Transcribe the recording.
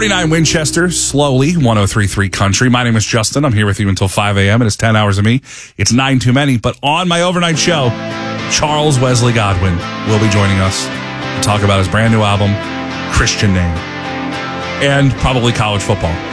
49 Winchester, slowly, 103.3 Country. My name is Justin. I'm here with you until 5 a.m. It is 10 hours of me. It's 9 too many. But on my overnight show, Charles Wesley Godwin will be joining us to talk about his brand new album, Christian Name, and probably college football.